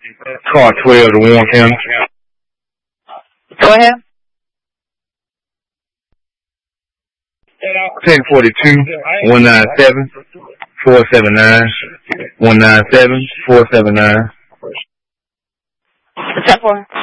Car 12 to Warren County. Go ahead. 1042 197 479 197 479. What's that for?